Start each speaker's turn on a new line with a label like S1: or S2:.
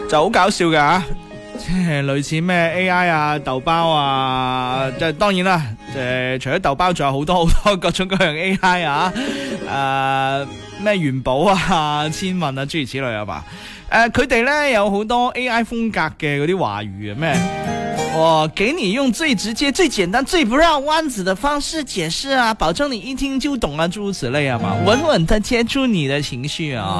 S1: 就好搞笑噶即係類似咩 AI 啊、豆包啊，即係當然啦，除咗豆包，仲有好多好多各種各樣 AI 啊，咩元寶啊、千問啊，諸如此類啊嘛。佢哋咧有好多 AI 風格嘅嗰啲話語啊，咩？我給你用最直接、最簡單、最不繞彎子的方式解釋啊，保證你一聽就懂啊，諸如此類啊嘛，穩穩地接住你的情緒啊。